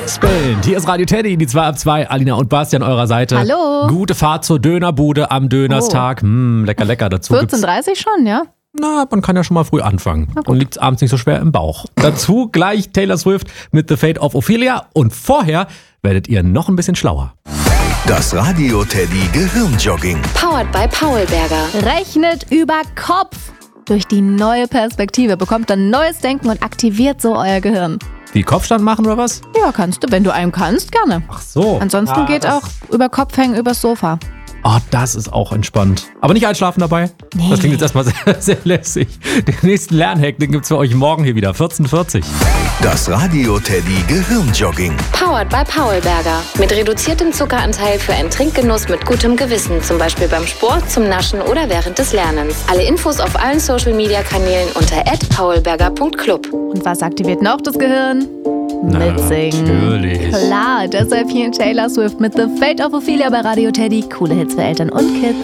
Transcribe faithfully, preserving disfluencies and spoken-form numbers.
Spannend. Hier ist Radio Teddy, die zwei ab zwei, Alina und Bastian an eurer Seite. Hallo. Gute Fahrt zur Dönerbude am Dönerstag. Oh. Hm, lecker, lecker. Dazu vierzehn Uhr dreißig schon, ja? Na, man kann ja schon mal früh anfangen. Und liegt's abends nicht so schwer im Bauch. Dazu gleich Taylor Swift mit The Fate of Ophelia. Und vorher werdet ihr noch ein bisschen schlauer. Das Radio Teddy Gehirnjogging. Powered by Paulberger. Rechnet über Kopf. Durch die neue Perspektive bekommt ihr neues Denken und aktiviert so euer Gehirn. Wie Kopfstand machen oder was? Ja, kannst du, wenn du einem kannst, gerne. Ach so. Ansonsten ah, geht auch über Kopf hängen übers Sofa. Oh, das ist auch entspannt. Aber nicht einschlafen dabei? Nee. Das klingt jetzt erstmal sehr, sehr lässig. Den nächsten Lernhack, den gibt's für euch morgen hier wieder, vierzehn Uhr vierzig. Das Radio Teddy Gehirnjogging. Powered by Paulberger. Mit reduziertem Zuckeranteil für einen Trinkgenuss mit gutem Gewissen. Zum Beispiel beim Sport, zum Naschen oder während des Lernens. Alle Infos auf allen Social-Media-Kanälen unter at paulberger punkt club. Und was aktiviert noch das Gehirn? Na, Mitsingen. Natürlich. Klar, deshalb hier Taylor Swift mit The Fate of Ophelia bei Radio Teddy. Coole Hits für Eltern und Kids.